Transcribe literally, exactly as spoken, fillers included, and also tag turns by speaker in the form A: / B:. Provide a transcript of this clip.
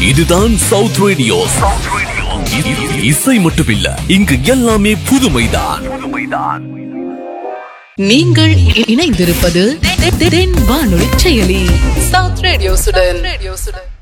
A: இதுதான் south radio. இசை மட்டுமில்ல, இங்கு எல்லாமே புதுமைதான்.
B: நீங்கள் இணைந்திருப்பது தென் வானொலி செயலி சவுத் ரேடியோசுடன்.